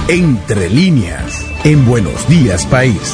Entre líneas, en Buenos Días País.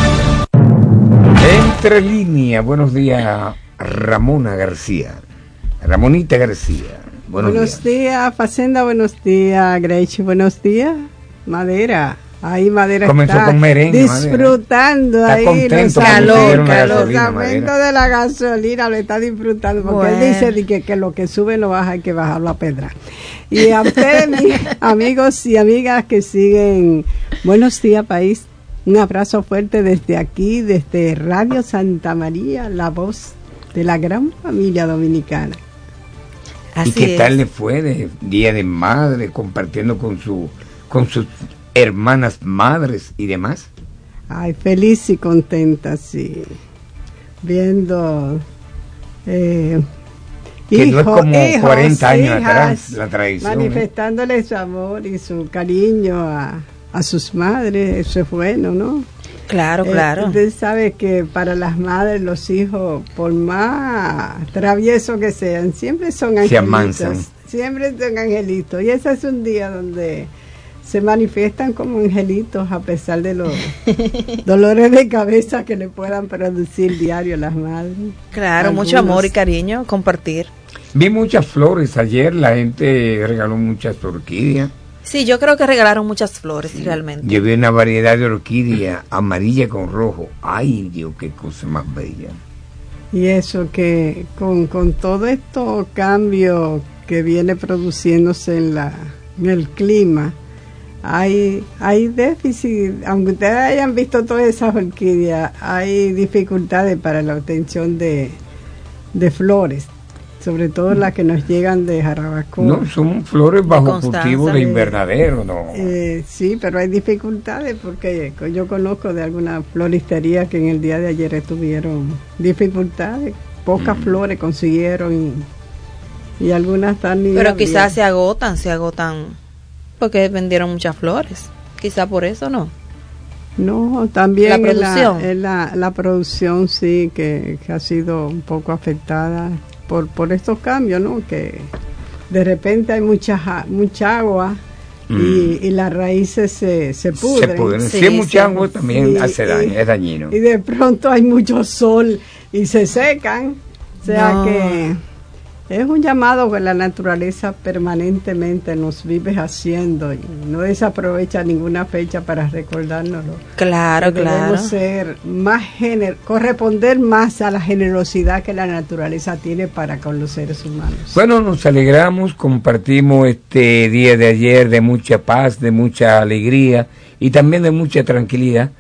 Entre líneas, buenos días, Ramona García. Ramonita García. Buenos días, Facenda, buenos días, Greichi, buenos días, Madera. Ahí Madera comenzó está con merengue, disfrutando Madera. Ahí Contento, los aumentos de la gasolina, lo está disfrutando, porque él dice que lo que sube no baja, hay que bajarlo a pedra. Y a ustedes, mis amigos y amigas que siguen Buenos Días País, un abrazo fuerte desde aquí, desde Radio Santa María, la voz de la gran familia dominicana. Así ¿Y qué tal le fue de Día de Madre, compartiendo con sus hermanas madres y demás? Ay, feliz y contenta, sí. Viendo que no es como 40 años atrás la tradición. Manifestándole su amor y su cariño a sus madres, eso es bueno, ¿no? Claro, claro. Usted sabe que para las madres, los hijos, por más traviesos que sean, siempre son angelitos. Se amansan. Siempre son angelitos. Y ese es un día donde se manifiestan como angelitos a pesar de los dolores de cabeza que le puedan producir diario las madres. Claro, mucho amor y cariño, compartir. Vi muchas flores ayer, la gente regaló muchas orquídeas. Sí, yo creo que regalaron muchas flores, sí, realmente. Yo vi una variedad de orquídeas amarilla con rojo. Ay, Dios, qué cosa más bella. Y eso que con todo estos cambios que viene produciéndose en el clima, hay déficit, aunque ustedes hayan visto todas esas orquídeas, hay dificultades para la obtención de flores, sobre todo las que nos llegan de Jarabacoa. No, son flores bajo cultivo de invernadero, ¿no? Sí, pero hay dificultades porque yo conozco de alguna floristería que en el día de ayer tuvieron dificultades, pocas flores consiguieron y algunas están... Pero quizás se agotan porque vendieron muchas flores, quizás por eso no. No, también la producción. La producción sí que ha sido un poco afectada por estos cambios, ¿no? Que de repente hay mucha agua y las raíces se pudren. Sí, mucha agua también hace daño, es dañino. Y de pronto hay mucho sol y se secan, o sea que es un llamado que la naturaleza permanentemente nos vive haciendo y no desaprovecha ninguna fecha para recordárnoslo. Claro, Debemos ser más corresponder más a la generosidad que la naturaleza tiene para con los seres humanos. Bueno, nos alegramos, compartimos este día de ayer de mucha paz, de mucha alegría y también de mucha tranquilidad,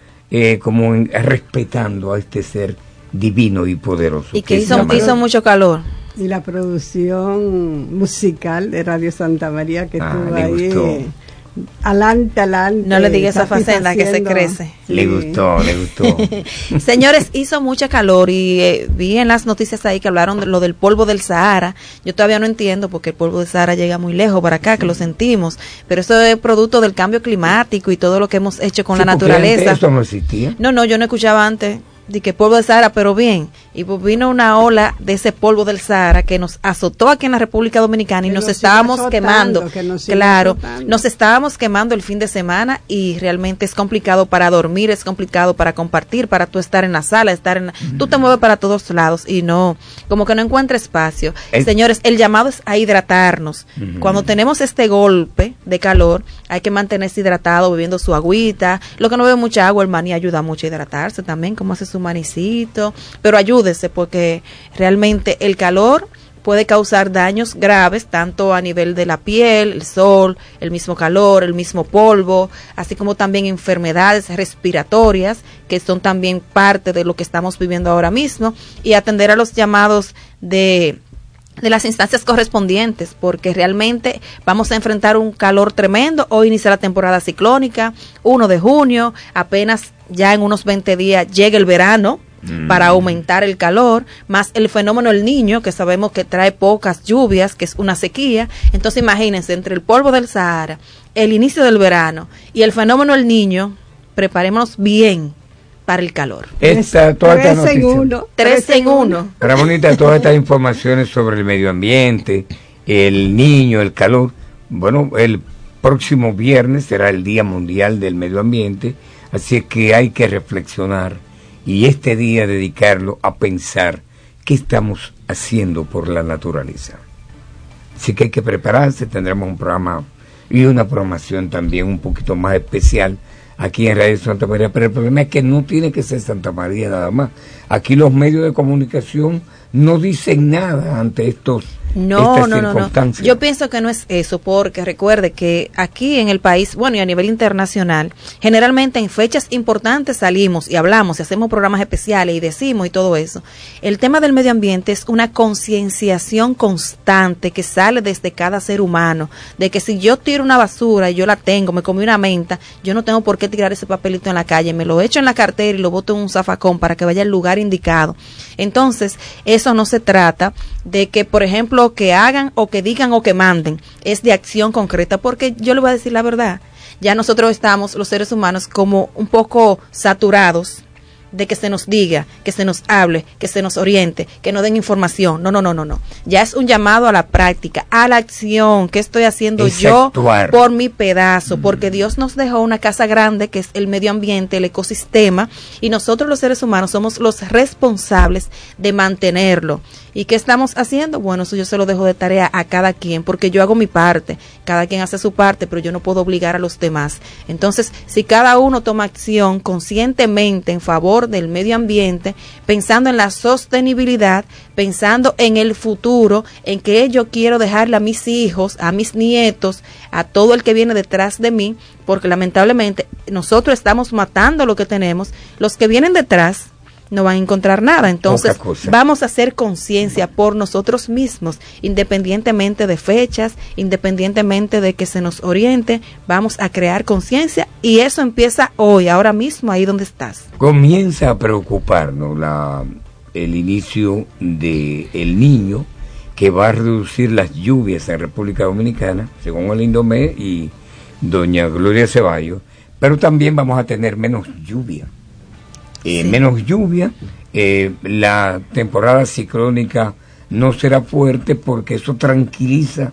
respetando a este ser divino y poderoso. Y que hizo mucho calor. Y la producción musical de Radio Santa María que estuvo ahí, adelante. No le digas a Facenda que se crece. Sí. Le gustó. Señores, hizo mucha calor y vi en las noticias ahí que hablaron de lo del polvo del Sahara. Yo todavía no entiendo porque el polvo del Sahara llega muy lejos para acá, que lo sentimos. Pero eso es producto del cambio climático y todo lo que hemos hecho con la naturaleza. ¿Eso no existía? No, yo no escuchaba antes de que polvo del Sahara, pero bien, y pues vino una ola de ese polvo del Sahara que nos azotó aquí en la República Dominicana y nos estábamos quemando, nos estábamos quemando el fin de semana y realmente es complicado para dormir, es complicado para compartir, para tú estar en la sala, tú te mueves para todos lados y no, como que no encuentra espacio. Señores, el llamado es a hidratarnos. Cuando tenemos este golpe de calor, hay que mantenerse hidratado, bebiendo su agüita. Lo que no bebe mucha agua, el maní ayuda mucho a hidratarse también, como hace su manicito, pero ayúdese porque realmente el calor puede causar daños graves tanto a nivel de la piel, el sol, el mismo calor, el mismo polvo, así como también enfermedades respiratorias que son también parte de lo que estamos viviendo ahora mismo y atender a los llamados de las instancias correspondientes, porque realmente vamos a enfrentar un calor tremendo. Hoy inicia la temporada ciclónica, 1 de junio, apenas ya en unos 20 días llega el verano para aumentar el calor, más el fenómeno El Niño, que sabemos que trae pocas lluvias, que es una sequía. Entonces imagínense, entre el polvo del Sahara, el inicio del verano y el fenómeno El Niño, preparémonos bien para el calor. Tres en uno. Ramonita, todas estas informaciones sobre el medio ambiente, el niño, el calor, bueno, próximo viernes será el Día Mundial del Medio Ambiente, así es que hay que reflexionar y este día dedicarlo a pensar qué estamos haciendo por la naturaleza. Así que hay que prepararse, tendremos un programa y una programación también un poquito más especial aquí en Radio Santa María, pero el problema es que no tiene que ser Santa María nada más. Aquí los medios de comunicación no dicen nada ante estas circunstancias. Yo pienso que no es eso, porque recuerde que aquí en el país, bueno, y a nivel internacional, generalmente en fechas importantes salimos y hablamos y hacemos programas especiales y decimos y todo eso. El tema del medio ambiente es una concienciación constante que sale desde cada ser humano, de que si yo tiro una basura y yo la tengo, me comí una menta, yo no tengo por qué tirar ese papelito en la calle, me lo echo en la cartera y lo boto en un zafacón para que vaya al lugar indicado. Entonces, eso no se trata de que, por ejemplo, que hagan o que digan o que manden, es de acción concreta, porque yo le voy a decir la verdad, ya nosotros estamos, los seres humanos, como un poco saturados de que se nos diga, que se nos hable, que se nos oriente, que nos den información. No. Ya es un llamado a la práctica, a la acción. ¿Qué estoy haciendo yo por mi pedazo? Porque Dios nos dejó una casa grande que es el medio ambiente, el ecosistema, y nosotros los seres humanos somos los responsables de mantenerlo. ¿Y qué estamos haciendo? Bueno, eso yo se lo dejo de tarea a cada quien, porque yo hago mi parte, cada quien hace su parte, pero yo no puedo obligar a los demás. Entonces, si cada uno toma acción conscientemente en favor del medio ambiente, pensando en la sostenibilidad, pensando en el futuro, en que yo quiero dejarle a mis hijos, a mis nietos, a todo el que viene detrás de mí, porque lamentablemente nosotros estamos matando lo que tenemos, los que vienen detrás no van a encontrar nada. Entonces vamos a hacer conciencia por nosotros mismos, independientemente de fechas, independientemente de que se nos oriente, vamos a crear conciencia, y eso empieza hoy, ahora mismo, ahí donde estás. Comienza a preocuparnos el inicio de El Niño, que va a reducir las lluvias en República Dominicana, según el Indomé y doña Gloria Ceballos, pero también vamos a tener menos lluvia. Menos lluvia, la temporada ciclónica no será fuerte, porque eso tranquiliza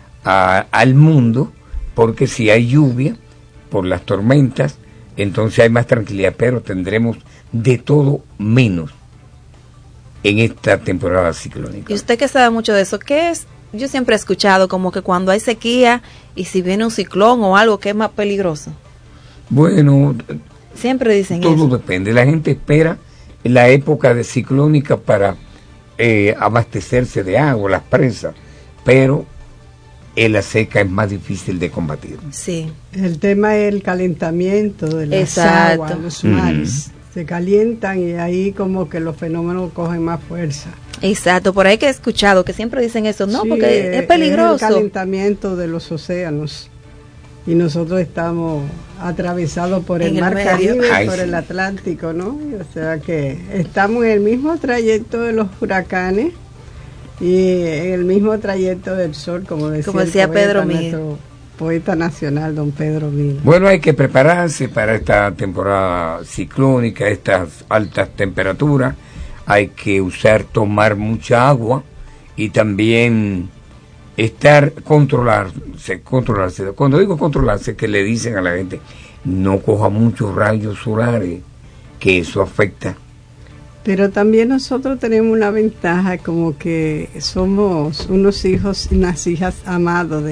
al mundo, porque si hay lluvia por las tormentas, entonces hay más tranquilidad, pero tendremos de todo menos en esta temporada ciclónica. Y usted que sabe mucho de eso, ¿qué es? Yo siempre he escuchado como que cuando hay sequía y si viene un ciclón o algo, ¿qué es más peligroso? Bueno, siempre dicen todo eso. Depende. La gente espera la época de ciclónica para abastecerse de agua, las presas, pero en la seca es más difícil de combatir. Sí. El tema es el calentamiento de las aguas, los mares. Se calientan y ahí como que los fenómenos cogen más fuerza. Exacto, por ahí que he escuchado que siempre dicen eso, no, sí, porque es peligroso. Es el calentamiento de los océanos. Y nosotros estamos atravesados por el mar Caribe, por el Atlántico, ¿no? O sea que estamos en el mismo trayecto de los huracanes y en el mismo trayecto del sol, como decía Pedro Miguel, poeta nacional, don Pedro Miguel. Bueno, hay que prepararse para esta temporada ciclónica, estas altas temperaturas. Hay que tomar mucha agua y también controlarse. Cuando digo controlarse, que le dicen a la gente, no coja muchos rayos solares, que eso afecta. Pero también nosotros tenemos una ventaja, como que somos unos hijos y unas hijas amados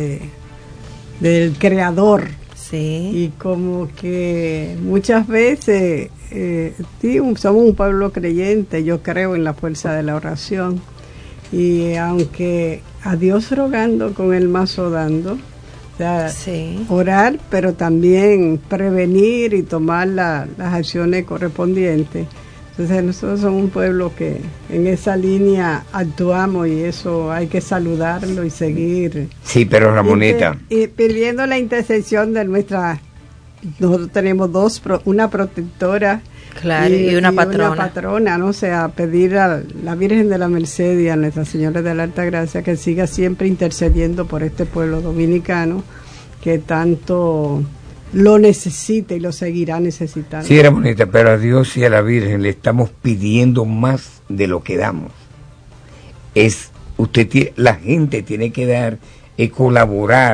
del Creador. Sí. Y como que muchas veces somos un pueblo creyente, yo creo en la fuerza de la oración. Y aunque a Dios rogando, con el mazo dando, o sea, sí, orar, pero también prevenir y tomar las acciones correspondientes. Entonces nosotros somos un pueblo que en esa línea actuamos, y eso hay que saludarlo y seguir. Sí, pero Ramoneta, y pidiendo la intercesión de nosotros tenemos una protectora, claro, y una patrona. Una patrona, ¿no? O sea, pedir a la Virgen de la Merced y a Nuestra Señora de la Alta Gracia que siga siempre intercediendo por este pueblo dominicano que tanto lo necesita y lo seguirá necesitando. Sí, era bonita, pero a Dios y a la Virgen le estamos pidiendo más de lo que damos. La gente tiene que dar, colaborar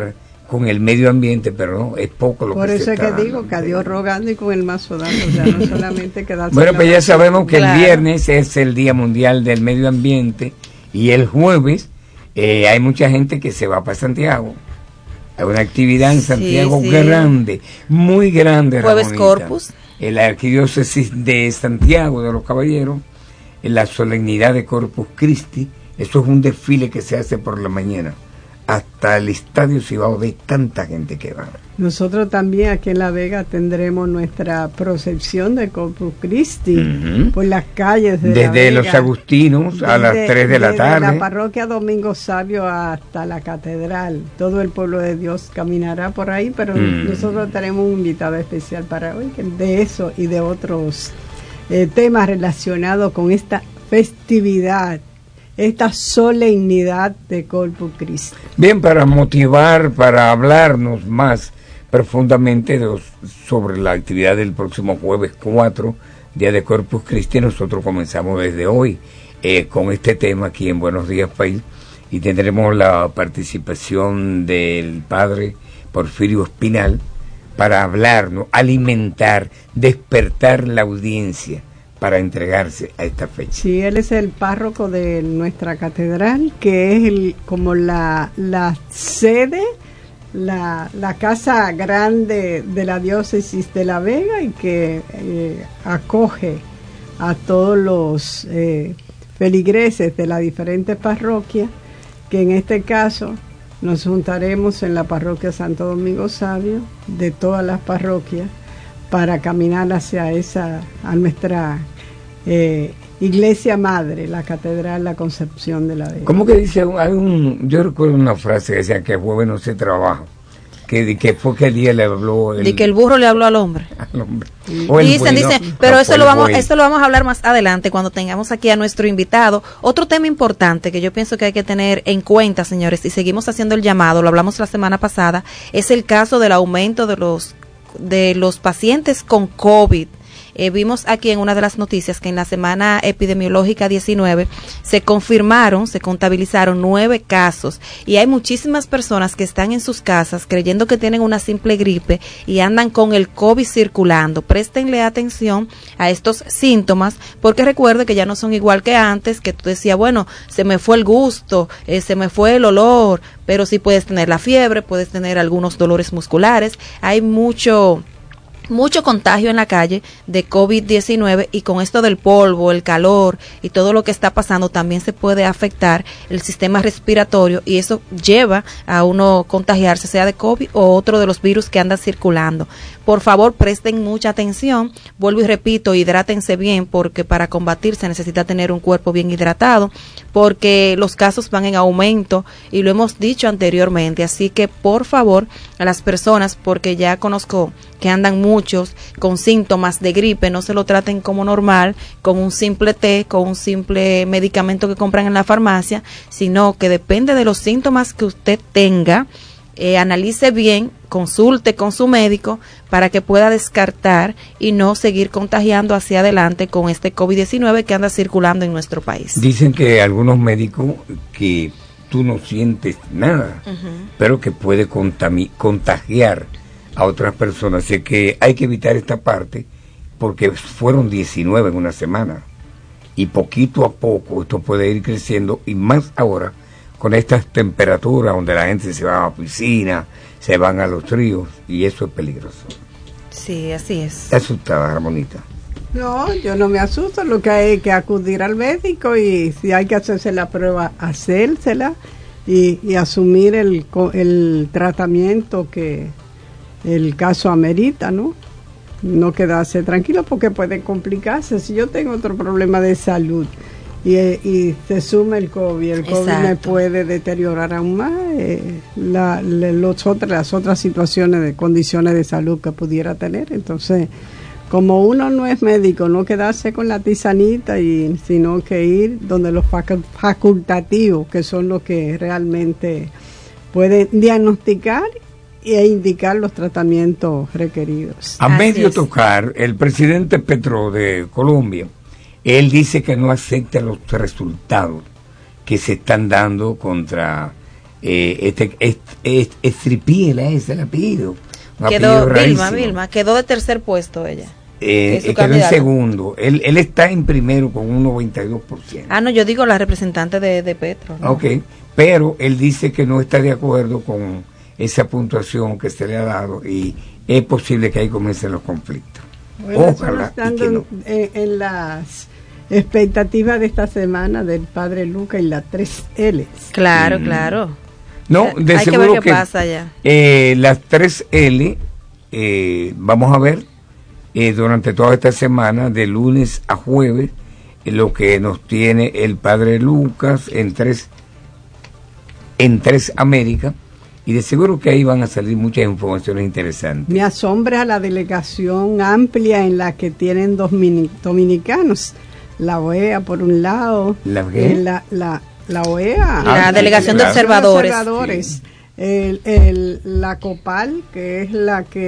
con el medio ambiente, pero no, es poco lo por que eso se está es que digo que a Dios rogando y con el mazo dando, o sea, no solamente quedarse. Bueno, pues ya sabemos que el viernes es el Día Mundial del Medio Ambiente y el jueves hay mucha gente que se va para Santiago. Hay una actividad en Santiago grande, muy grande. Jueves Corpus. En la Arquidiócesis de Santiago de los Caballeros, en la solemnidad de Corpus Christi. Eso es un desfile que se hace por la mañana. Hasta el Estadio Cibao de tanta gente que va. Nosotros también aquí en La Vega tendremos nuestra procesión de Corpus Christi por las calles de desde La Vega, los Agustinos a las 3 de la tarde. Desde la parroquia Domingo Sabio hasta la catedral. Todo el pueblo de Dios caminará por ahí, pero nosotros tenemos un invitado especial para hoy, de eso y de otros temas relacionados con esta festividad, esta solemnidad de Corpus Christi. Bien, para motivar, para hablarnos más profundamente sobre la actividad del próximo jueves 4, Día de Corpus Christi, nosotros comenzamos desde hoy con este tema aquí en Buenos Días País, y tendremos la participación del padre Porfirio Espinal para hablarnos, alimentar, despertar la audiencia para entregarse a esta fecha. Sí, él es el párroco de nuestra catedral, que es como la sede, la casa grande de la diócesis de La Vega, y que acoge a todos los feligreses de las diferentes parroquias, que en este caso nos juntaremos en la parroquia Santo Domingo Sabio, de todas las parroquias, para caminar hacia a nuestra iglesia madre, la catedral La Concepción de La Vega. ¿Cómo que dice? Yo recuerdo una frase que decía que el jueves no se trabaja, que fue que el día le habló de que el burro le habló al hombre. Dicen, pero eso lo vamos a hablar más adelante cuando tengamos aquí a nuestro invitado. Otro tema importante que yo pienso que hay que tener en cuenta, señores, y seguimos haciendo el llamado, lo hablamos la semana pasada, es el caso del aumento de los pacientes con COVID. Vimos aquí en una de las noticias que en la semana epidemiológica 19 se contabilizaron 9 casos, y hay muchísimas personas que están en sus casas creyendo que tienen una simple gripe y andan con el COVID circulando. Préstenle atención a estos síntomas, porque recuerde que ya no son igual que antes, que tú decías, bueno, se me fue el gusto, se me fue el olor, pero sí puedes tener la fiebre, puedes tener algunos dolores musculares. Hay mucho contagio en la calle de COVID-19, y con esto del polvo, el calor y todo lo que está pasando, también se puede afectar el sistema respiratorio, y eso lleva a uno contagiarse, sea de COVID o otro de los virus que andan circulando. Por favor, presten mucha atención. Vuelvo y repito, hidrátense bien, porque para combatir se necesita tener un cuerpo bien hidratado, porque los casos van en aumento y lo hemos dicho anteriormente. Así que, por favor, a las personas, porque ya conozco que andan muchos con síntomas de gripe, no se lo traten como normal, con un simple té, con un simple medicamento que compran en la farmacia, sino que depende de los síntomas que usted tenga. Analice bien, consulte con su médico para que pueda descartar y no seguir contagiando hacia adelante con este COVID-19 que anda circulando en nuestro país. Dicen que algunos médicos que tú no sientes nada, pero que puede contagiar a otras personas. Así que hay que evitar esta parte, porque fueron 19 en una semana, y poquito a poco esto puede ir creciendo, y más ahora con estas temperaturas donde la gente se va a la piscina, se van a los ríos, y eso es peligroso. Sí, así es. ¿Estás asustada, Ramonita? No, yo no me asusto. Lo que hay que acudir al médico, y si hay que hacerse la prueba, hacérsela y asumir el tratamiento que el caso amerita, ¿no? No quedarse tranquilo, porque puede complicarse. Si yo tengo otro problema de salud y se suma el COVID me puede deteriorar aún más las otras situaciones de condiciones de salud que pudiera tener. Entonces, como uno no es médico, no quedarse con la tisanita, sino que ir donde los facultativos, que son los que realmente pueden diagnosticar e indicar los tratamientos requeridos. A medio tocar, el presidente Petro de Colombia, él dice que no acepta los resultados que se están dando contra Estripiela es el apellido. Quedó Vilma, quedó de tercer puesto ella. Quedó en segundo. Él está en primero con un 92%. No, yo digo la representante de Petro, ¿no? Ok, pero él dice que no está de acuerdo con esa puntuación que se le ha dado y es posible que ahí comiencen los conflictos. Bueno, ojalá estando en las expectativas de esta semana del padre Lucas y las 3 L. Claro, claro. No, de hay seguro que ver qué pasa ya. Las 3 L, vamos a ver durante toda esta semana, de lunes a jueves, lo que nos tiene el padre Lucas en tres América, y de seguro que ahí van a salir muchas informaciones interesantes. Me asombra la delegación amplia en la que tienen dominicanos. La OEA por un lado, la OEA, la delegación de observadores. Sí. La COPAL, que es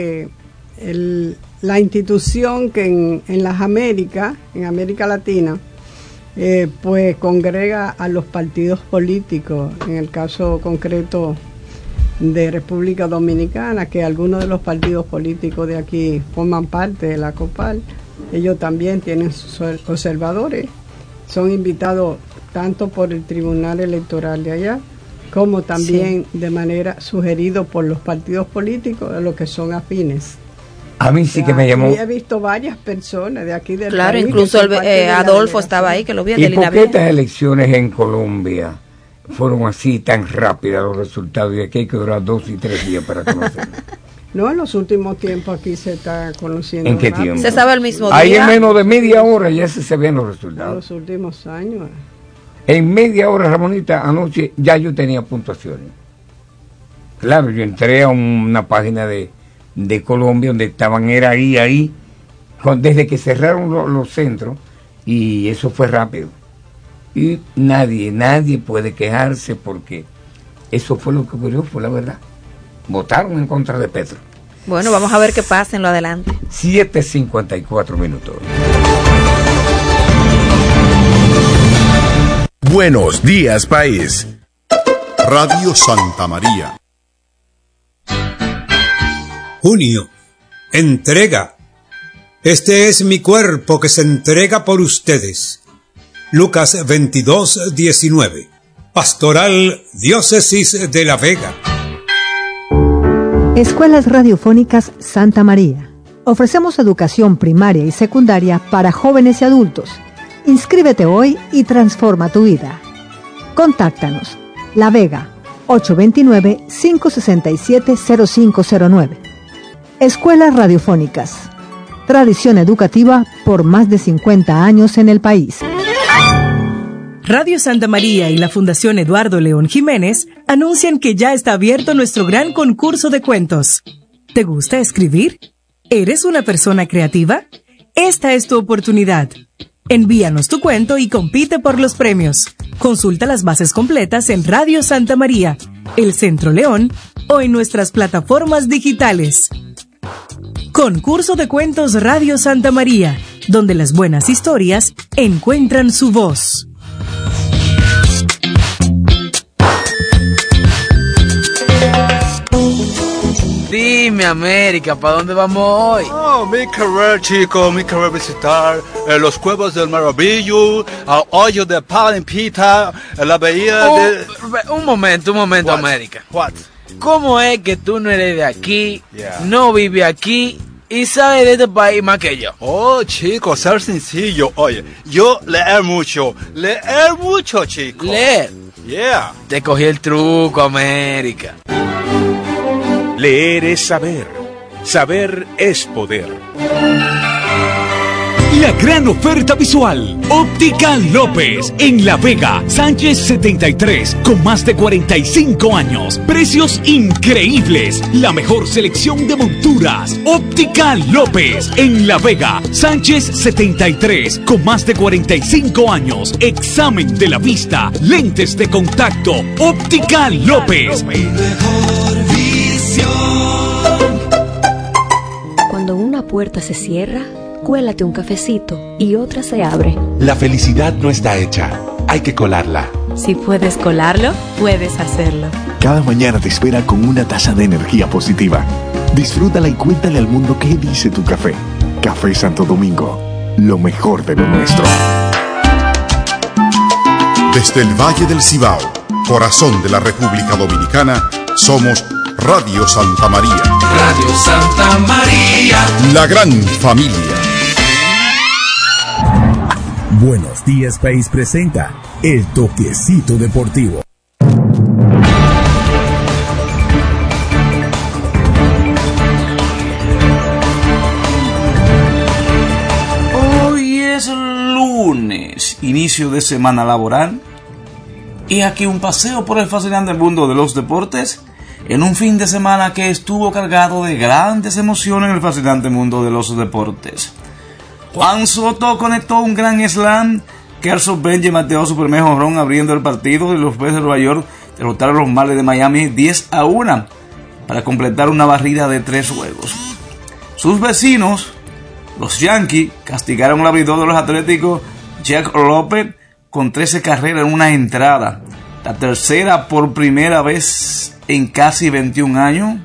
la institución que en las Américas, en América Latina, pues congrega a los partidos políticos, en el caso concreto de República Dominicana, que algunos de los partidos políticos de aquí forman parte de la COPAL. Ellos también tienen sus observadores, son invitados tanto por el Tribunal Electoral de allá, como también de manera sugerido por los partidos políticos, de los que son afines. A mí sí que me llamó. He visto varias personas de aquí del país. Claro, incluso Adolfo estaba ahí, que lo vi. ¿Y por qué estas elecciones en Colombia fueron así tan rápidas los resultados y aquí hay que durar 2 y 3 días para conocerlos? No, en los últimos tiempos aquí se está conociendo. ¿En qué tiempo? Se sabe el mismo día. Ahí en menos de media hora ya se ven los resultados. En los últimos años. En media hora, Ramonita, anoche ya yo tenía puntuaciones. Claro, yo entré a una página de Colombia donde estaban, era ahí, desde que cerraron los centros, y eso fue rápido. Y nadie puede quejarse porque eso fue lo que ocurrió, fue la verdad. Votaron en contra de Petro. Bueno, vamos a ver qué pasa en lo adelante. 7:54 minutos. Buenos días, país. Radio Santa María. Junio. Entrega. Este es mi cuerpo que se entrega por ustedes. Lucas 22:19. Pastoral Diócesis de La Vega. Escuelas Radiofónicas Santa María. Ofrecemos educación primaria y secundaria para jóvenes y adultos. Inscríbete hoy y transforma tu vida. Contáctanos. La Vega, 829-567-0509. Escuelas Radiofónicas. Tradición educativa por más de 50 años en el país. Radio Santa María y la Fundación Eduardo León Jiménez anuncian que ya está abierto nuestro gran concurso de cuentos. ¿Te gusta escribir? ¿Eres una persona creativa? Esta es tu oportunidad. Envíanos tu cuento y compite por los premios. Consulta las bases completas en Radio Santa María, El Centro León o en nuestras plataformas digitales. Concurso de Cuentos Radio Santa María, donde las buenas historias encuentran su voz. Dime, América, ¿para dónde vamos hoy? Mi querer, chico, mi querer visitar los Cuevas del Maravillo, el hoyo de Palimpita, la bahía de... Un momento, What? América. What? ¿Cómo es que tú no eres de aquí, no vives aquí y sabes de este país más que yo? Oh, chico, ser sencillo. Oye, yo leer mucho, chico. ¿Leer? Yeah. Te cogí el truco, América. Leer es saber. Saber es poder. La gran oferta visual. Óptica López. En La Vega, Sánchez 73. Con más de 45 años. Precios increíbles. La mejor selección de monturas. Óptica López. En La Vega, Sánchez 73. Con más de 45 años. Examen de la vista. Lentes de contacto. Óptica López. Cuando una puerta se cierra, cuélate un cafecito y otra se abre. La felicidad no está hecha, hay que colarla. Si puedes colarlo, puedes hacerlo. Cada mañana te espera con una taza de energía positiva. Disfrútala y cuéntale al mundo qué dice tu café. Café Santo Domingo, lo mejor de lo nuestro. Desde el Valle del Cibao, corazón de la República Dominicana, somos Radio Santa María. Radio Santa María. La gran familia. Buenos Días País presenta El Toquecito Deportivo. Hoy es lunes, inicio de semana laboral, y aquí un paseo por el fascinante mundo de los deportes, en un fin de semana que estuvo cargado de grandes emociones en el fascinante mundo de los deportes. Juan Soto conectó un gran slam, Kelso Benji mateó su primer jonrón abriendo el partido, y los Mets de Nueva York derrotaron a los Marlins de Miami 10-1 para completar una barrida de 3 juegos. Sus vecinos, los Yankees, castigaron al abridor de los Atléticos, Jack López, con 13 carreras en una entrada, la tercera por primera vez en casi 21 años,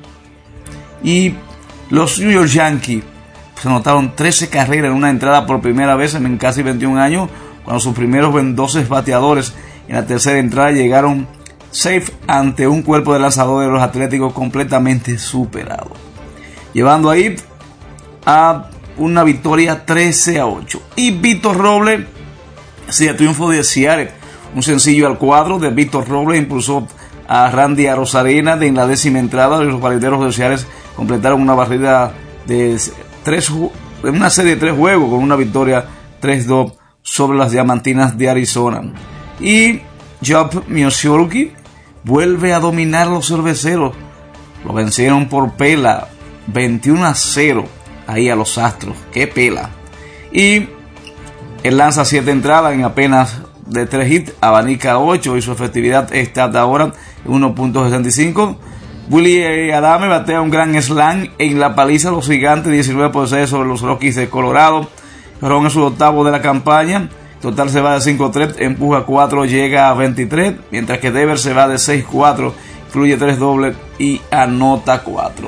y los New York Yankees se anotaron 13 carreras en una entrada por primera vez en casi 21 años, cuando sus primeros 12 bateadores en la tercera entrada llegaron safe ante un cuerpo de lanzadores de los Atléticos completamente superado, llevando ahí a una victoria 13-8. Y Víctor Robles, sí, el triunfo de Seattle, un sencillo al cuadro de Víctor Robles impulsó a Randy Arozarena en la 10ª entrada, y los Marineros de Seattle completaron una barrida de una serie de 3 juegos con una victoria 3-2 sobre las Diamantinas de Arizona. Y Job Miosiolki vuelve a dominar a los cerveceros, lo vencieron por pela 21-0 ahí a los Astros, qué pela. Y él lanza 7 entradas en apenas de 3 hits, abanica 8 y su efectividad está hasta ahora en 1.65. Willy Adame batea un gran slam en la paliza de los Gigantes 19-6 sobre los Rockies de Colorado. Ron es su octavo de la campaña, total se va de 5-3, empuja 4, llega a 23, mientras que Devers se va de 6-4, incluye 3 dobles y anota 4.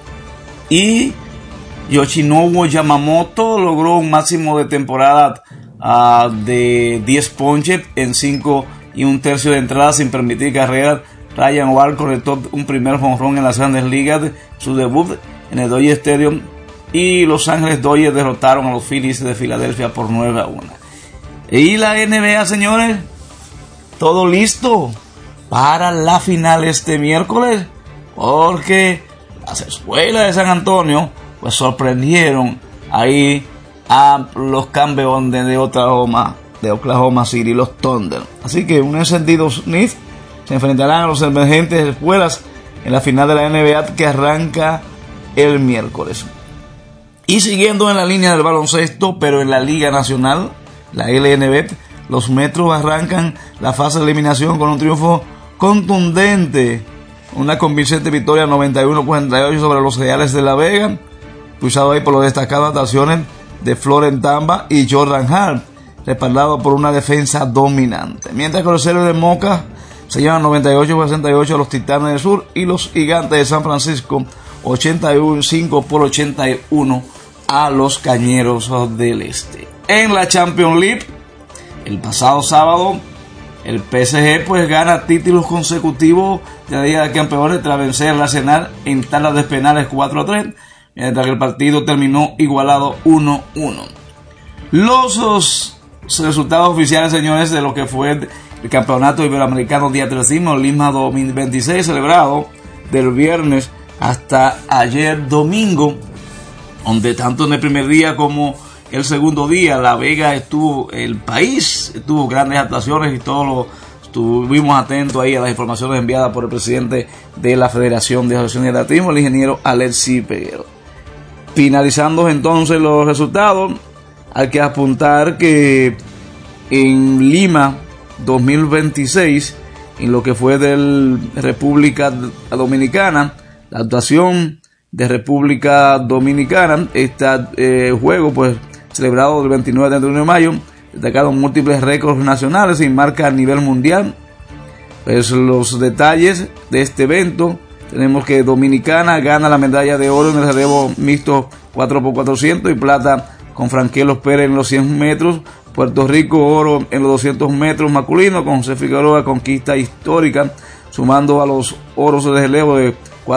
Y Yoshinobu Yamamoto logró un máximo de temporada de 10 ponches en 5 1/3 de entrada sin permitir carreras. Ryan Wall conectó un primer jonrón en las Grandes Ligas, su debut en el Dodger Stadium, y Los Ángeles Dodgers derrotaron a los Phillies de Filadelfia por 9-1. Y la NBA, señores, todo listo para la final este miércoles, porque las escuelas de San Antonio pues sorprendieron ahí a los campeones de Oklahoma City, los Thunder. Así que un encendido Smith se enfrentarán a los emergentes escuelas en la final de la NBA que arranca el miércoles. Y siguiendo en la línea del baloncesto, pero en la Liga Nacional, la LNB, los Metros arrancan la fase de eliminación con un triunfo contundente, una convincente victoria 91-48 sobre los Reales de La Vega, impulsado ahí por las destacadas actuaciones de Florent Tamba y Jordan Hart, respaldado por una defensa dominante. Mientras que los Ceros de Moca se llevan 98-68 a los Titanes del Sur, y los Gigantes de San Francisco 85-81 a los Cañeros del Este. En la Champions League, el pasado sábado, el PSG pues gana títulos consecutivos de la Liga de Campeones tras vencer al Arsenal en tandas de penales 4-3, mientras que el partido terminó igualado 1-1. Los resultados oficiales, señores, de lo que fue el Campeonato Iberoamericano de Atletismo Lima 2026, celebrado del viernes hasta ayer domingo, donde tanto en el primer día como el segundo día La Vega el país estuvo grandes actuaciones, y todos estuvimos atentos ahí a las informaciones enviadas por el presidente de la Federación de Asociaciones de Atletismo, el ingeniero Alexis Peguero. Finalizando entonces los resultados, hay que apuntar que en Lima 2026, en lo que fue de República Dominicana, la actuación de República Dominicana, este juego pues celebrado del 29 al 31 de mayo, destacaron múltiples récords nacionales y marca a nivel mundial. Pues los detalles de este evento, tenemos que Dominicana gana la medalla de oro en el relevo mixto 4x400 y plata con Franquelos Pérez en los 100 metros. Puerto Rico oro en los 200 metros masculino con José Figueroa, conquista histórica, sumando a los oros de relevo de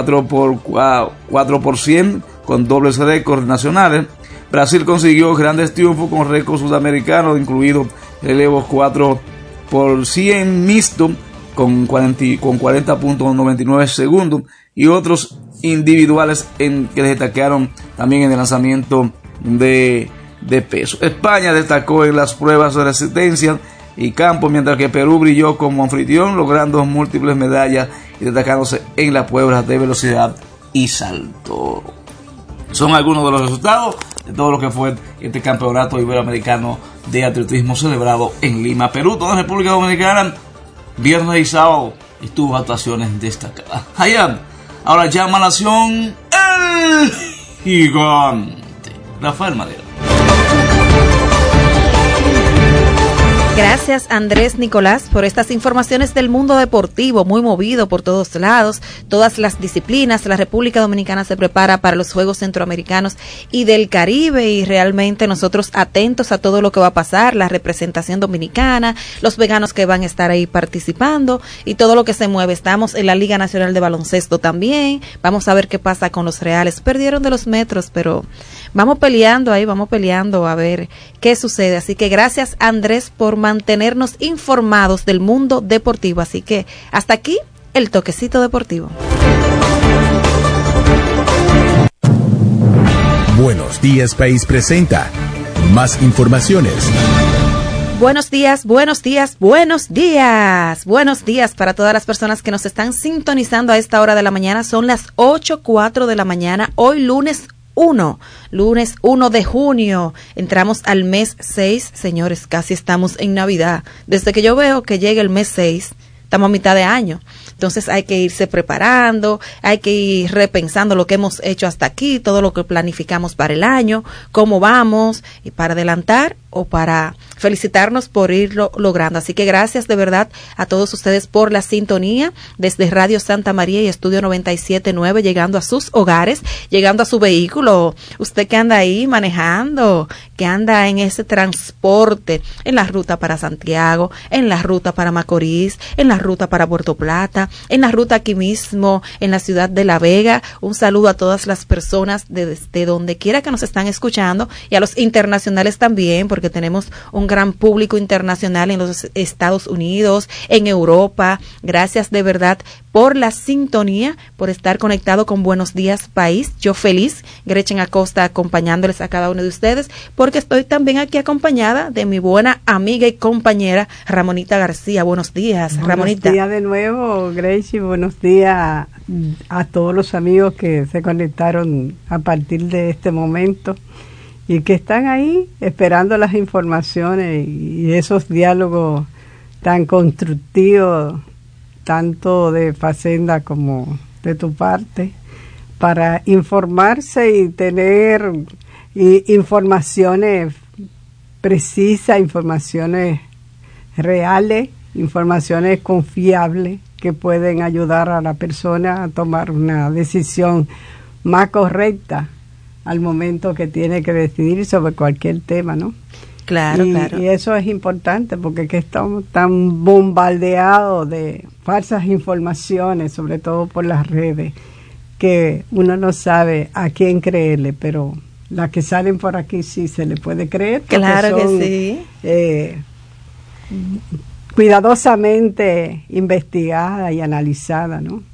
4x100 con dobles récords nacionales. Brasil consiguió grandes triunfos con récords sudamericanos, incluidos relevos 4x100 mixto con 40.99 segundos y otros individuales que destacaron también en el lanzamiento de peso. España destacó en las pruebas de resistencia y campo, mientras que Perú brilló como anfitrión, logrando múltiples medallas y destacándose en las pruebas de velocidad y salto. Son algunos de los resultados de todo lo que fue este campeonato iberoamericano de atletismo celebrado en Lima, Perú. Toda la República Dominicana, viernes y sábado, estuvo actuaciones destacadas. Allá, ahora llama a la nación el gigante Rafael Madera. Gracias, Andrés Nicolás, por estas informaciones del mundo deportivo, muy movido por todos lados, todas las disciplinas. La República Dominicana se prepara para los Juegos Centroamericanos y del Caribe, y realmente nosotros atentos a todo lo que va a pasar, la representación dominicana, los veganos que van a estar ahí participando y todo lo que se mueve. Estamos en la Liga Nacional de Baloncesto también, vamos a ver qué pasa con los Reales. Perdieron de los Metros, pero vamos peleando a ver qué sucede. Así que gracias, Andrés, por mantenernos informados del mundo deportivo. Así que hasta aquí el toquecito deportivo. Buenos Días País presenta más informaciones. Buenos días, buenos días, buenos días. Buenos días para todas las personas que nos están sintonizando a esta hora de la mañana. Son las 8:04 de la mañana, hoy lunes 1 de junio, entramos al mes 6, señores, casi estamos en Navidad. Desde que yo veo que llega el mes 6, estamos a mitad de año. Entonces hay que irse preparando, hay que ir repensando lo que hemos hecho hasta aquí, todo lo que planificamos para el año, cómo vamos, y para adelantar o para felicitarnos por irlo logrando. Así que gracias de verdad a todos ustedes por la sintonía desde Radio Santa María y Estudio 97.9, llegando a sus hogares, llegando a su vehículo. Usted que anda ahí manejando, que anda en ese transporte, en la ruta para Santiago, en la ruta para Macorís, en la ruta para Puerto Plata, en la ruta aquí mismo, en la ciudad de La Vega. Un saludo a todas las personas desde donde quiera que nos están escuchando, y a los internacionales también, porque tenemos un gran público internacional en los Estados Unidos, en Europa. Gracias de verdad por la sintonía, por estar conectado con Buenos Días País. Yo feliz, Gretchen Acosta, acompañándoles a cada uno de ustedes, porque estoy también aquí acompañada de mi buena amiga y compañera Ramonita García. Buenos días, Ramonita. Buenos días de nuevo, Gracie. Buenos días a todos los amigos que se conectaron a partir de este momento y que están ahí esperando las informaciones y esos diálogos tan constructivos, tanto de Facenda como de tu parte, para informarse y tener informaciones precisas, informaciones reales, informaciones confiables que pueden ayudar a la persona a tomar una decisión más correcta al momento que tiene que decidir sobre cualquier tema, ¿no? Claro, claro. Y eso es importante porque que estamos tan bombardeados de falsas informaciones, sobre todo por las redes, que uno no sabe a quién creerle, pero las que salen por aquí sí se le puede creer. Claro son, que sí. Cuidadosamente investigada y analizada, ¿no?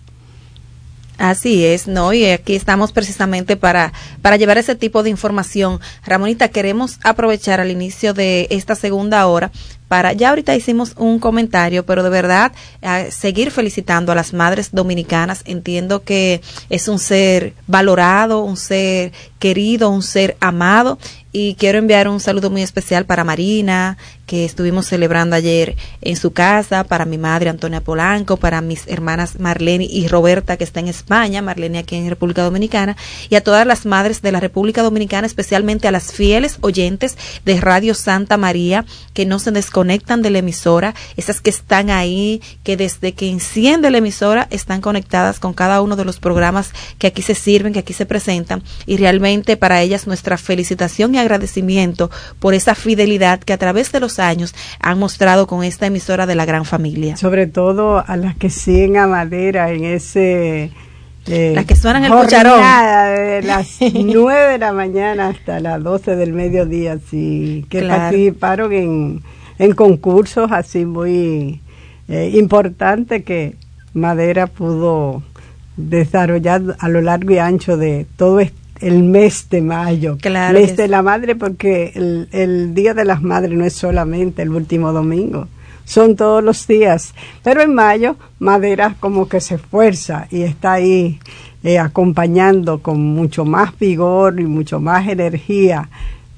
Así es, ¿no? Y aquí estamos precisamente para llevar ese tipo de información. Ramonita, queremos aprovechar al inicio de esta segunda hora para, ya ahorita hicimos un comentario, pero de verdad seguir felicitando a las madres dominicanas. Entiendo que es un ser valorado, un ser querido, un ser amado, y quiero enviar un saludo muy especial para Marina, que estuvimos celebrando ayer en su casa, para mi madre Antonia Polanco, para mis hermanas Marlene y Roberta, que está en España, Marlene aquí en República Dominicana, y a todas las madres de la República Dominicana, especialmente a las fieles oyentes de Radio Santa María, que no se desconectan de la emisora, esas que están ahí, que desde que enciende la emisora están conectadas con cada uno de los programas que aquí se sirven, que aquí se presentan, y realmente para ellas nuestra felicitación y agradecimiento por esa fidelidad que a través de los años han mostrado con esta emisora de la gran familia. Sobre todo a las que siguen a Madera en ese... las que suenan el cucharón. De las 9 de la mañana hasta las 12 del mediodía, sí, que participaron en concursos así muy importantes que Madera pudo desarrollar a lo largo y ancho de todo el mes de mayo, mes de la madre, porque el Día de las Madres no es solamente el último domingo, son todos los días, pero en mayo Madera como que se esfuerza y está ahí acompañando con mucho más vigor y mucho más energía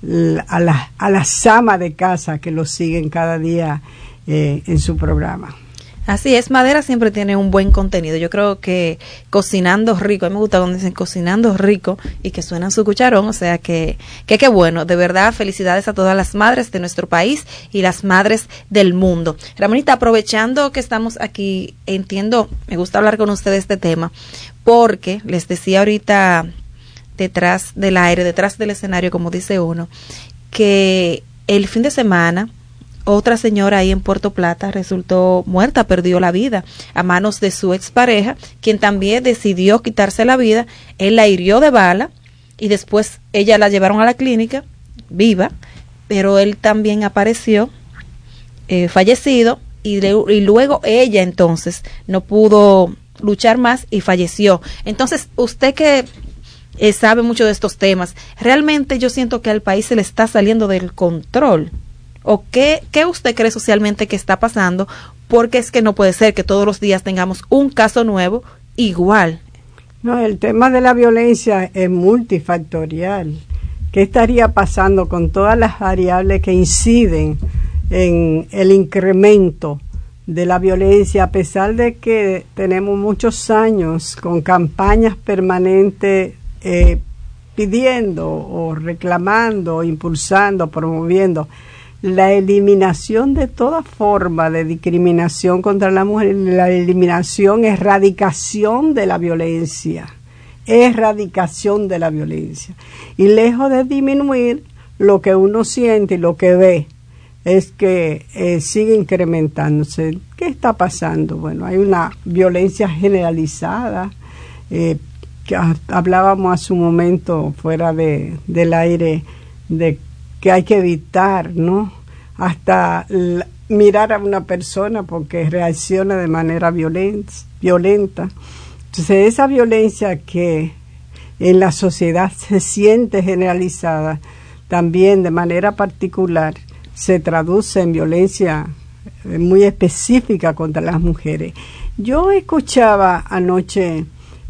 a las amas de casa que lo siguen cada día en su programa. Así es, Madera siempre tiene un buen contenido. Yo creo que cocinando rico, a mí me gusta cuando dicen cocinando rico y que suenan su cucharón, o sea que qué bueno, de verdad, felicidades a todas las madres de nuestro país y las madres del mundo. Ramonita, aprovechando que estamos aquí, me gusta hablar con ustedes de este tema, porque les decía ahorita detrás del aire, detrás del escenario, como dice uno, que el fin de semana otra señora ahí en Puerto Plata resultó muerta, perdió la vida a manos de su expareja, quien también decidió quitarse la vida. Él la hirió de bala y después ella la llevaron a la clínica viva, pero él también apareció fallecido y luego ella entonces no pudo luchar más y falleció. Entonces, usted que sabe mucho de estos temas, realmente yo siento que al país se le está saliendo del control. ¿O qué usted cree socialmente que está pasando? Porque es que no puede ser que todos los días tengamos un caso nuevo igual. No, el tema de la violencia es multifactorial. ¿Qué estaría pasando con todas las variables que inciden en el incremento de la violencia, a pesar de que tenemos muchos años con campañas permanentes pidiendo o reclamando, o impulsando, promoviendo la eliminación de toda forma de discriminación contra la mujer, la eliminación, erradicación de la violencia, y lejos de disminuir, lo que uno siente y lo que ve es que sigue incrementándose. ¿Qué está pasando? Bueno, hay una violencia generalizada, que hablábamos hace un momento fuera del aire, de que hay que evitar, ¿no? Hasta mirar a una persona porque reacciona de manera violenta. Entonces, esa violencia que en la sociedad se siente generalizada, también de manera particular se traduce en violencia muy específica contra las mujeres. Yo escuchaba anoche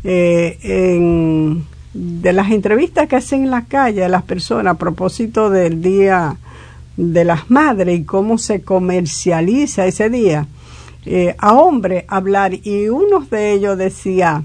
de las entrevistas que hacen en la calle a las personas a propósito del Día de las Madres y cómo se comercializa ese día, a hombres hablar, y uno de ellos decía,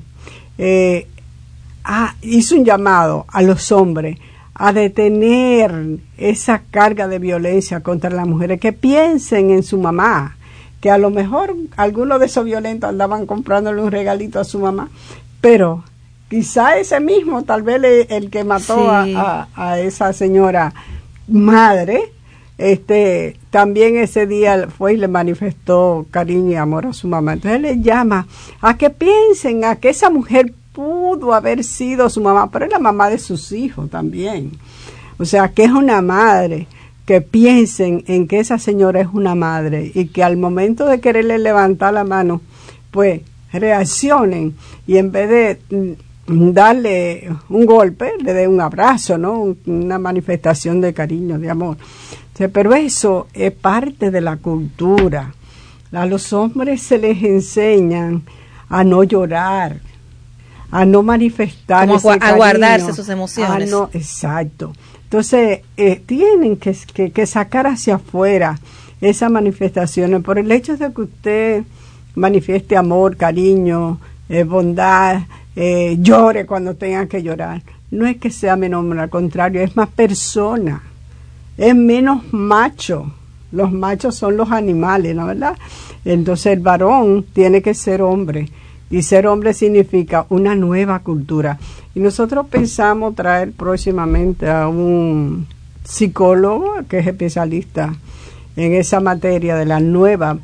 hizo un llamado a los hombres a detener esa carga de violencia contra las mujeres, que piensen en su mamá, que a lo mejor algunos de esos violentos andaban comprándole un regalito a su mamá, pero quizá ese mismo, tal vez el que mató a esa señora madre, también ese día fue y le manifestó cariño y amor a su mamá. Entonces le llama a que piensen a que esa mujer pudo haber sido su mamá, pero es la mamá de sus hijos también. O sea, que es una madre, que piensen en que esa señora es una madre y que al momento de quererle levantar la mano, pues reaccionen y en vez de darle un golpe, le dé un abrazo, ¿no? Una manifestación de cariño, de amor. Pero eso es parte de la cultura. A los hombres se les enseñan a no llorar, a no manifestar como ese a cariño, guardarse sus emociones. Exacto. Entonces, tienen que sacar hacia afuera esas manifestaciones. Por el hecho de que usted manifieste amor, cariño, bondad, llore cuando tenga que llorar, no es que sea menos, al contrario, es más persona, es menos macho. Los machos son los animales, ¿no verdad? Entonces el varón tiene que ser hombre, y ser hombre significa una nueva cultura. Y nosotros pensamos traer próximamente a un psicólogo que es especialista en esa materia de las nuevas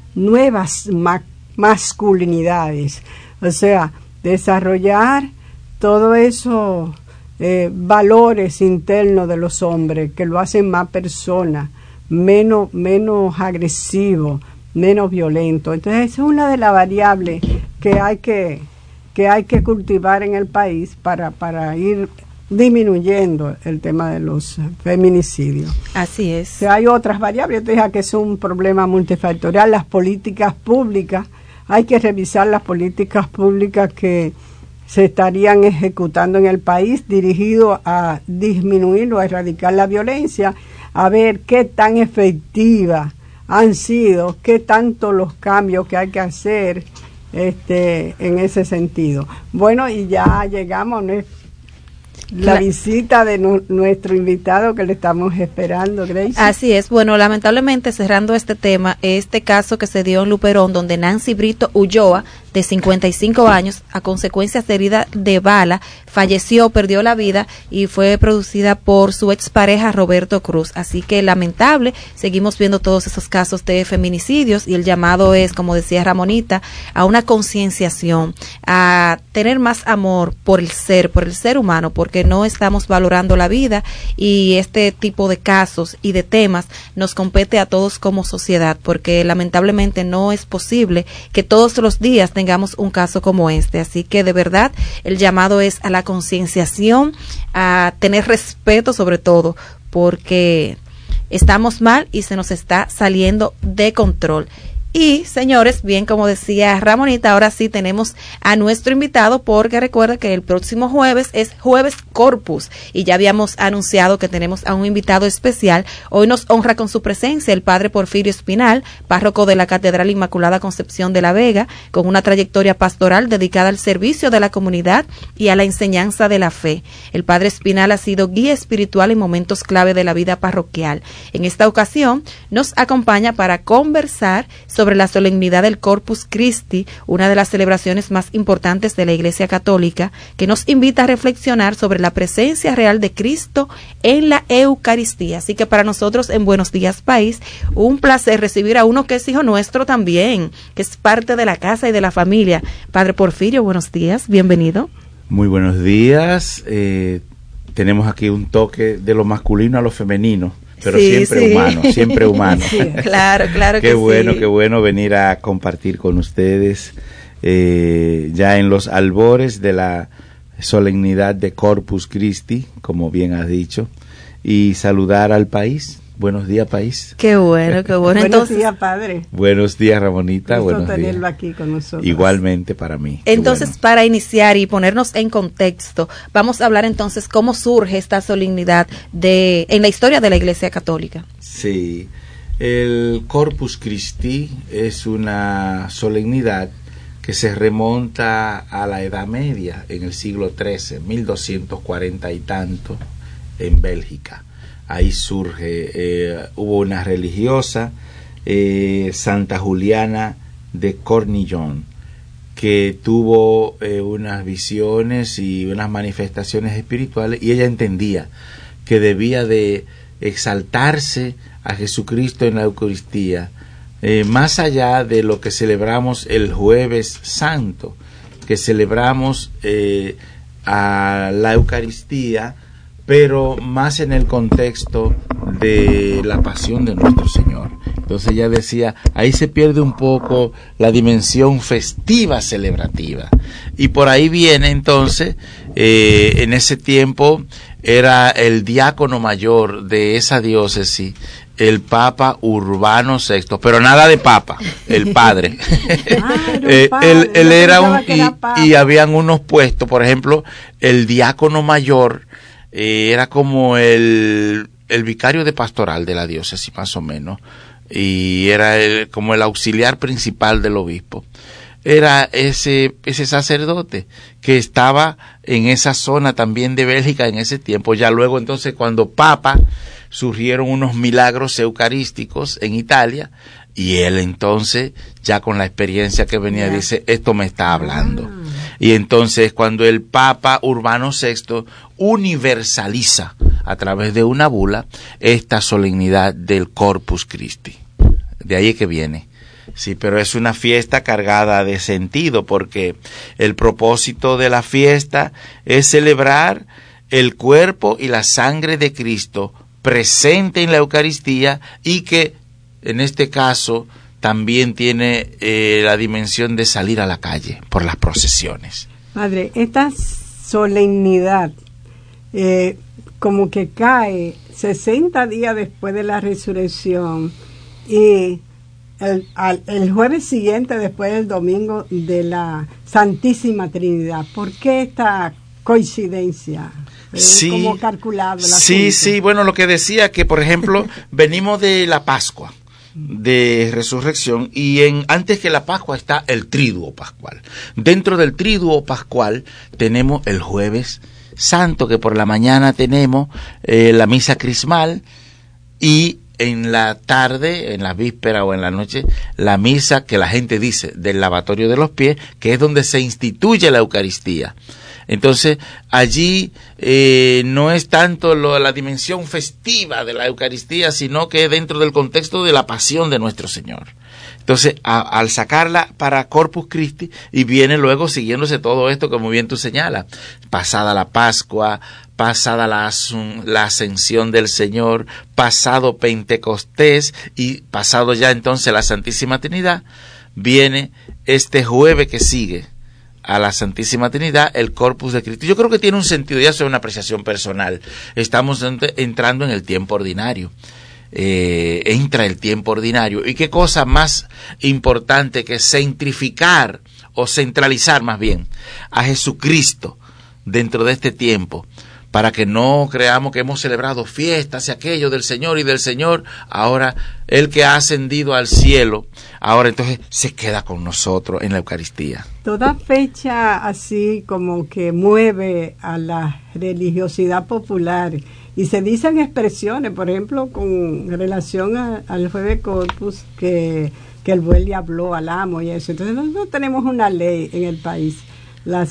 masculinidades, o sea, desarrollar todos esos valores internos de los hombres que lo hacen más personas, menos agresivo, menos violento. Entonces esa es una de las variables que hay que cultivar en el país para ir disminuyendo el tema de los feminicidios. Así es. O sea, hay otras variables, yo te dije que es un problema multifactorial. Las políticas públicas, hay que revisar las políticas públicas que se estarían ejecutando en el país dirigido a disminuir o a erradicar la violencia, a ver qué tan efectivas han sido, qué tanto los cambios que hay que hacer en ese sentido. Bueno, y ya llegamos, ¿no? La visita de nuestro invitado que le estamos esperando, Grace. Así es. Bueno, lamentablemente, cerrando este tema, este caso que se dio en Luperón, donde Nancy Brito Ulloa, de 55 años, a consecuencias de herida de bala, falleció, perdió la vida y fue producida por su expareja Roberto Cruz. Así que lamentable, seguimos viendo todos esos casos de feminicidios y el llamado es, como decía Ramonita, a una concienciación, a tener más amor por el ser humano, porque no estamos valorando la vida y este tipo de casos y de temas nos compete a todos como sociedad, porque lamentablemente no es posible que todos los días tengamos un caso como este. Así que de verdad el llamado es a la concienciación, a tener respeto sobre todo, porque estamos mal y se nos está saliendo de control. Y, señores, bien como decía Ramonita, ahora sí tenemos a nuestro invitado, porque recuerda que el próximo jueves es Jueves Corpus y ya habíamos anunciado que tenemos a un invitado especial. Hoy nos honra con su presencia el padre Porfirio Espinal, párroco de la Catedral Inmaculada Concepción de la Vega, con una trayectoria pastoral dedicada al servicio de la comunidad y a la enseñanza de la fe. El padre Espinal ha sido guía espiritual en momentos clave de la vida parroquial. En esta ocasión nos acompaña para conversar sobre la solemnidad del Corpus Christi, una de las celebraciones más importantes de la Iglesia Católica, que nos invita a reflexionar sobre la presencia real de Cristo en la Eucaristía. Así que para nosotros en Buenos Días País, un placer recibir a uno que es hijo nuestro también, que es parte de la casa y de la familia. Padre Porfirio, buenos días, bienvenido. Muy buenos días. Tenemos aquí un toque de lo masculino a lo femenino, pero siempre humano. Sí, claro que qué bueno venir a compartir con ustedes ya en los albores de la solemnidad de Corpus Christi, como bien has dicho, y saludar al país. Buenos días, país. Qué bueno. Buenos días, padre. Buenos días, Ramonita. Buenos días. Tenerlo aquí con nosotros. Igualmente para mí. Entonces, para iniciar y ponernos en contexto, vamos a hablar entonces cómo surge esta solemnidad en la historia de la Iglesia Católica. Sí, el Corpus Christi es una solemnidad que se remonta a la Edad Media, en el siglo XIII, 1240 y tanto, en Bélgica. Ahí surge, hubo una religiosa, Santa Juliana de Cornillon, que tuvo unas visiones y unas manifestaciones espirituales, y ella entendía que debía de exaltarse a Jesucristo en la Eucaristía, más allá de lo que celebramos el Jueves Santo, que celebramos a la Eucaristía, pero más en el contexto de la pasión de nuestro Señor. Entonces ella decía, ahí se pierde un poco la dimensión festiva celebrativa. Y por ahí viene entonces, en ese tiempo era el diácono mayor de esa diócesis, el Papa Urbano VI, pero nada de Papa, el padre. Él era y habían unos puestos, por ejemplo, el diácono mayor era como el vicario de pastoral de la diócesis, más o menos, y era como el auxiliar principal del obispo. Era ese sacerdote que estaba en esa zona también de Bélgica en ese tiempo. Ya luego entonces, cuando Papa, surgieron unos milagros eucarísticos en Italia, y él entonces, ya con la experiencia que venía, dice, esto me está hablando. Y entonces cuando el Papa Urbano VI universaliza a través de una bula esta solemnidad del Corpus Christi. De ahí que viene. Sí, pero es una fiesta cargada de sentido, porque el propósito de la fiesta es celebrar el cuerpo y la sangre de Cristo presente en la Eucaristía, y que en este caso también tiene la dimensión de salir a la calle por las procesiones. Padre, esta solemnidad como que cae 60 días después de la resurrección, y el jueves siguiente después del domingo de la Santísima Trinidad. ¿Por qué esta coincidencia? Sí, ¿Cómo calculado? Sí, bueno, lo que decía, que por ejemplo venimos de la Pascua de Resurrección, y antes que la Pascua está el Triduo Pascual. Dentro del Triduo Pascual tenemos el Jueves Santo, que por la mañana tenemos la misa crismal, y en la tarde, en la víspera o en la noche, la misa que la gente dice del lavatorio de los pies, que es donde se instituye la Eucaristía. Entonces, allí no es tanto la dimensión festiva de la Eucaristía, sino que dentro del contexto de la pasión de nuestro Señor. Entonces, al sacarla para Corpus Christi, y viene luego siguiéndose todo esto, como bien tú señalas, pasada la Pascua, pasada la ascensión del Señor, pasado Pentecostés, y pasado ya entonces la Santísima Trinidad, viene este jueves que sigue a la Santísima Trinidad, el Corpus de Cristo. Yo creo que tiene un sentido, ya es una apreciación personal. Estamos entrando en el tiempo ordinario. Entra el tiempo ordinario, y qué cosa más importante que centrificar o centralizar más bien a Jesucristo dentro de este tiempo, para que no creamos que hemos celebrado fiestas y aquello del Señor y del Señor. Ahora el que ha ascendido al cielo, ahora entonces se queda con nosotros en la Eucaristía. Toda fecha así como que mueve a la religiosidad popular, y se dicen expresiones, por ejemplo, con relación al Jueves Corpus, que el buey habló al amo y eso. Entonces nosotros tenemos una ley en el país, la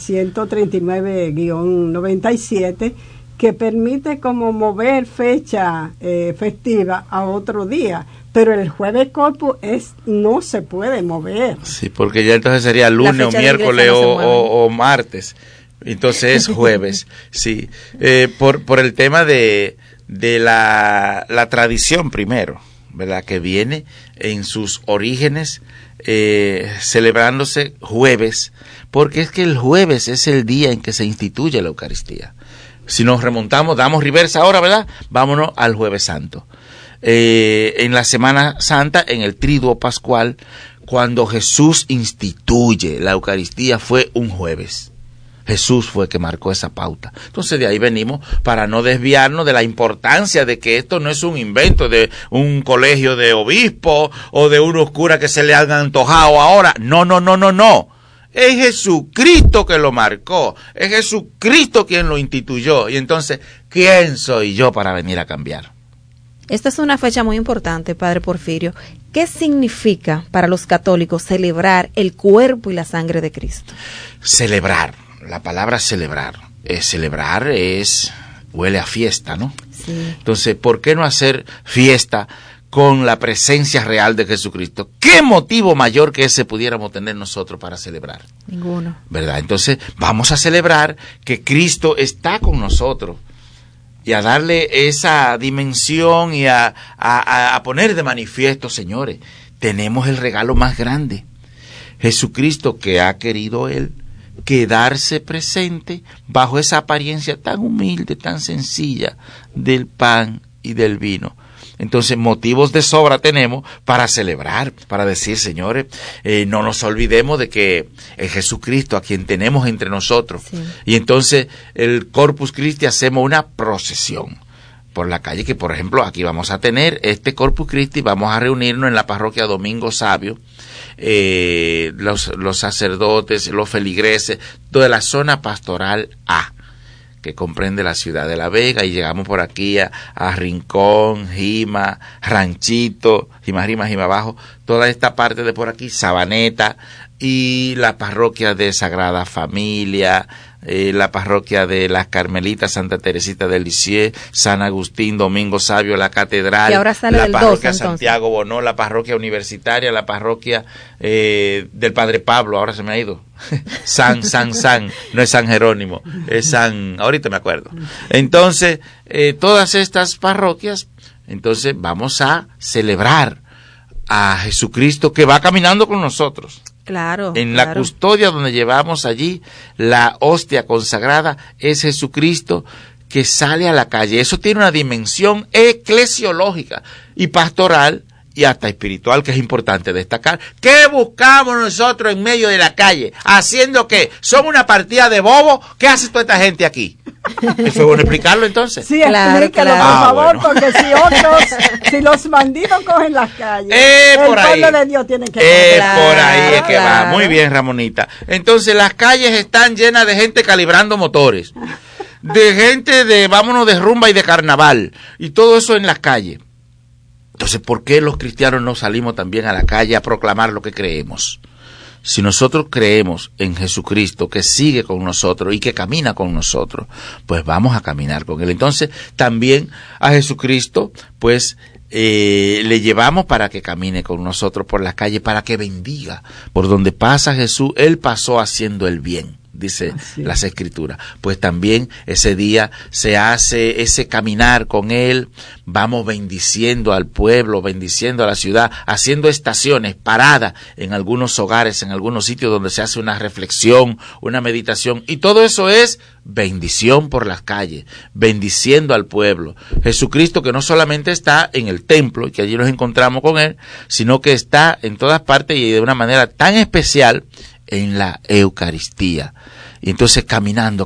139-97, que permite como mover fecha festiva a otro día, pero el Jueves Corpus no se puede mover. Sí, porque ya entonces sería lunes o miércoles o martes. Entonces es jueves, sí. Por el tema de la tradición primero, ¿verdad? Que viene en sus orígenes celebrándose jueves, porque es que el jueves es el día en que se instituye la Eucaristía. Si nos remontamos, damos reversa ahora, ¿verdad? Vámonos al Jueves Santo. En la Semana Santa, en el Triduo Pascual, cuando Jesús instituye la Eucaristía, fue un jueves. Jesús fue que marcó esa pauta. Entonces de ahí venimos, para no desviarnos de la importancia de que esto no es un invento de un colegio de obispos o de unos curas que se le han antojado ahora. No. Es Jesucristo que lo marcó. Es Jesucristo quien lo instituyó. Y entonces, ¿quién soy yo para venir a cambiar? Esta es una fecha muy importante, Padre Porfirio. ¿Qué significa para los católicos celebrar el cuerpo y la sangre de Cristo? Celebrar. La palabra celebrar huele a fiesta, ¿no? Sí. Entonces, ¿por qué no hacer fiesta con la presencia real de Jesucristo? ¿Qué motivo mayor que ese pudiéramos tener nosotros para celebrar? Ninguno. ¿Verdad? Entonces, vamos a celebrar que Cristo está con nosotros. y a darle esa dimensión y a poner de manifiesto, señores, tenemos el regalo más grande. Jesucristo, que ha querido Él quedarse presente bajo esa apariencia tan humilde, tan sencilla del pan y del vino. Entonces, motivos de sobra tenemos para celebrar, para decir, señores, no nos olvidemos de que es Jesucristo a quien tenemos entre nosotros. Sí. Y entonces, el Corpus Christi hacemos una procesión por la calle, que por ejemplo, aquí vamos a tener este Corpus Christi, vamos a reunirnos en la parroquia Domingo Sabio, los sacerdotes, los feligreses, toda la zona pastoral A, que comprende la ciudad de La Vega, y llegamos por aquí a Rincón, Jima, Ranchito, Jima Arriba, Jima Abajo, toda esta parte de por aquí, Sabaneta, y la parroquia de Sagrada Familia, la parroquia de las Carmelitas, Santa Teresita del Lisieux, San Agustín, Domingo Sabio, la Catedral, la parroquia Santiago Bonó, la parroquia universitaria, la parroquia del Padre Pablo, ahora se me ha ido, San, no es San Jerónimo, es San, ahorita me acuerdo. Entonces, todas estas parroquias, entonces vamos a celebrar a Jesucristo que va caminando con nosotros. Claro. En la custodia donde llevamos allí la hostia consagrada es Jesucristo que sale a la calle. Eso tiene una dimensión eclesiológica y pastoral y hasta espiritual, que es importante destacar. ¿Qué buscamos nosotros en medio de la calle? ¿Haciendo qué? ¿Somos una partida de bobos? ¿Qué hace toda esta gente aquí? ¿Fue bueno explicarlo entonces? Sí, explíquelo, por favor, bueno. Porque si los bandidos cogen las calles, el pueblo de Dios tiene que por ahí es que va. Muy bien, Ramonita. Entonces, las calles están llenas de gente calibrando motores, de gente de vámonos de rumba y de carnaval, y todo eso en las calles. Entonces, ¿por qué los cristianos no salimos también a la calle a proclamar lo que creemos? Si nosotros creemos en Jesucristo, que sigue con nosotros y que camina con nosotros, pues vamos a caminar con Él. Entonces, también a Jesucristo, pues, le llevamos para que camine con nosotros por las calles, para que bendiga. Por donde pasa Jesús, Él pasó haciendo el bien, dice las Escrituras. Pues también ese día se hace ese caminar con Él, vamos bendiciendo al pueblo, bendiciendo a la ciudad, haciendo estaciones, paradas en algunos hogares, en algunos sitios donde se hace una reflexión, una meditación, y todo eso es bendición por las calles, bendiciendo al pueblo. Jesucristo, que no solamente está en el templo, y que allí nos encontramos con Él, sino que está en todas partes y de una manera tan especial en la Eucaristía. Y entonces caminando,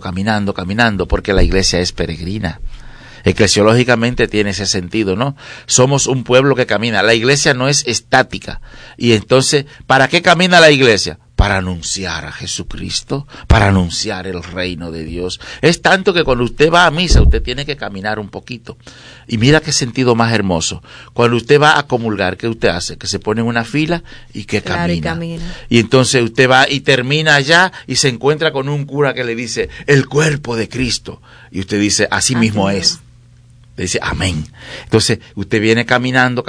porque la iglesia es peregrina. Eclesiológicamente tiene ese sentido, ¿no? Somos un pueblo que camina. La iglesia no es estática. Y entonces, ¿para qué camina la iglesia? Para anunciar a Jesucristo, para anunciar el reino de Dios. Es tanto que cuando usted va a misa, usted tiene que caminar un poquito. Y mira qué sentido más hermoso. Cuando usted va a comulgar, ¿qué usted hace? Que se pone en una fila y que camina. Y entonces usted va y termina allá y se encuentra con un cura que le dice, el cuerpo de Cristo. Y usted dice, así mismo es. Le dice, amén. Entonces, usted viene caminando,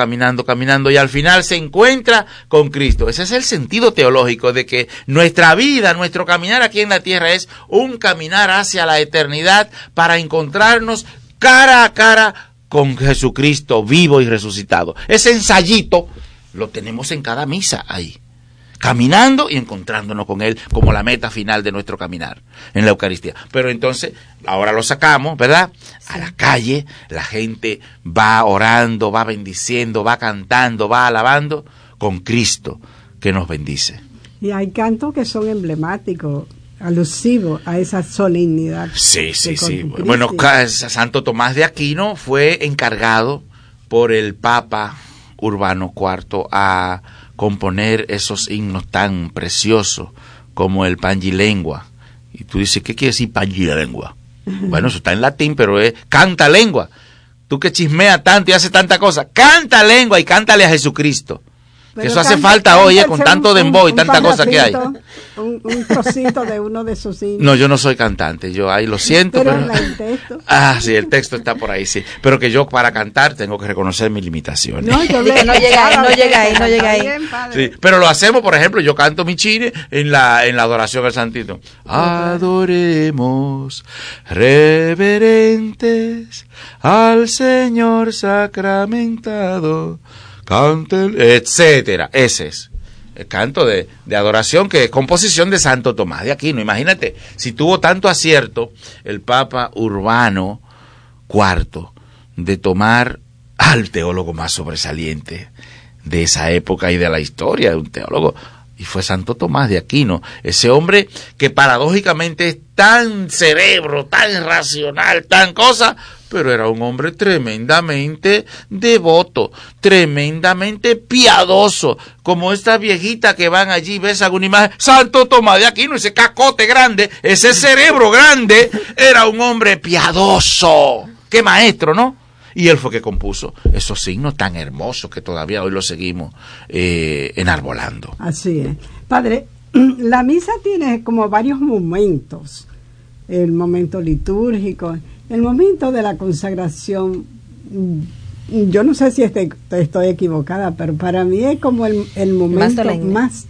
y al final se encuentra con Cristo. Ese es el sentido teológico de que nuestra vida, nuestro caminar aquí en la tierra es un caminar hacia la eternidad para encontrarnos cara a cara con Jesucristo vivo y resucitado. Ese ensayito lo tenemos en cada misa ahí. Caminando y encontrándonos con Él como la meta final de nuestro caminar en la Eucaristía. Pero entonces, ahora lo sacamos, ¿verdad? A la calle, la gente va orando, va bendiciendo, va cantando, va alabando con Cristo que nos bendice. Y hay cantos que son emblemáticos, alusivos a esa solemnidad. Sí. Bueno, Santo Tomás de Aquino fue encargado por el Papa Urbano IV a componer esos himnos tan preciosos como el Pangilengua. Y tú dices, ¿qué quiere decir Pangilengua? Bueno, eso está en latín, pero es canta lengua. Tú que chismeas tanto y haces tanta cosa, canta lengua y cántale a Jesucristo. Que eso hace falta hoy, con tanto dembow y tanta cosa que hay. Un trocito de uno de esos himnos. No, yo no soy cantante, yo ahí lo siento. Pero el texto. Sí, el texto está por ahí, sí. Pero que yo para cantar tengo que reconocer mis limitaciones. No llega ahí. Sí, pero lo hacemos, por ejemplo, yo canto mi chine en la adoración al Santito. Adoremos reverentes al Señor sacramentado. Canten, etcétera. Ese es el canto de adoración, que es composición de Santo Tomás de Aquino. Imagínate, si tuvo tanto acierto el Papa Urbano IV de tomar al teólogo más sobresaliente de esa época y de la historia, de un teólogo, y fue Santo Tomás de Aquino, ese hombre que paradójicamente es tan cerebro, tan racional, tan cosa, pero era un hombre tremendamente devoto, tremendamente piadoso, como estas viejitas que van allí, ves alguna imagen, Santo Tomás de Aquino, ese cacote grande, ese cerebro grande, era un hombre piadoso, qué maestro, ¿no? Y él fue que compuso esos signos tan hermosos que todavía hoy los seguimos enarbolando. Así es. Padre, la misa tiene como varios momentos. El momento litúrgico, el momento de la consagración. Yo no sé si estoy equivocada, pero para mí es como el momento más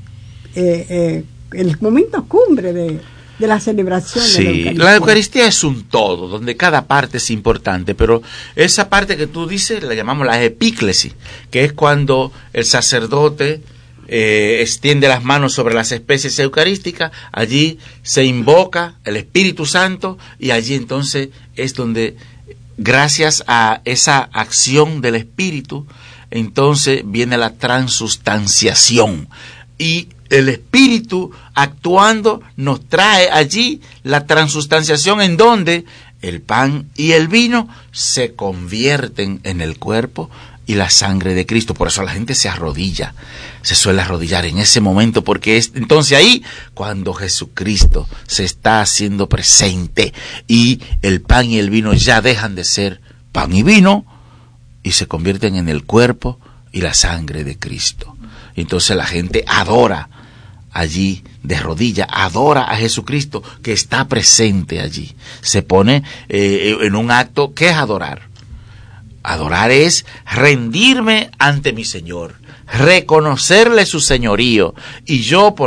el momento cumbre de la celebración. Sí, de la Eucaristía es un todo, donde cada parte es importante, pero esa parte que tú dices la llamamos la epíclesis, que es cuando el sacerdote extiende las manos sobre las especies eucarísticas, allí se invoca el Espíritu Santo y allí entonces es donde, gracias a esa acción del Espíritu, entonces viene la transustanciación y el Espíritu actuando nos trae allí la transustanciación, en donde el pan y el vino se convierten en el cuerpo y la sangre de Cristo. Por eso la gente se arrodilla, se suele arrodillar en ese momento, porque es entonces ahí cuando Jesucristo se está haciendo presente y el pan y el vino ya dejan de ser pan y vino y se convierten en el cuerpo y la sangre de Cristo. Entonces la gente adora allí de rodillas, adora a Jesucristo que está presente allí. Se pone en un acto. ¿Qué es adorar? Adorar es rendirme ante mi Señor, reconocerle su señorío y yo